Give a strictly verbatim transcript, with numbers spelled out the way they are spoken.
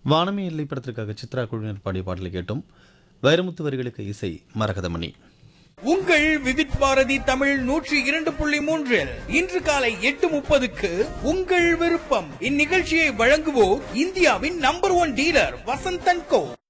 வானமே இல்லை படத்திற்காக சித்ரா குழுவினர் பாடிய பாடலை கேட்டும். வைரமுத்து வரிகளுக்கு இசை மரகதமணி. உங்கள் விவித் பாரதி தமிழ் நூற்றி இரண்டு புள்ளி மூன்றில் இன்று காலை எட்டு முப்பதுக்கு உங்கள் விருப்பம். இந்நிகழ்ச்சியை வழங்குவோர் இந்தியாவின் நம்பர் ஒன் டீலர் வசந்தன் கோ.